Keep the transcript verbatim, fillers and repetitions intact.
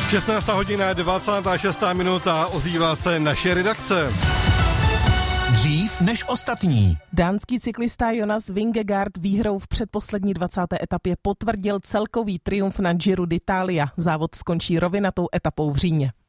šestnáctá hodina, dvacátá šestá minuta, ozývá se naše redakce. Dřív než ostatní. Dánský cyklista Jonas Vingegaard výhrou v předposlední dvacáté etapě potvrdil celkový triumf na Giro d'Italia. Závod skončí rovinatou etapou v Římě.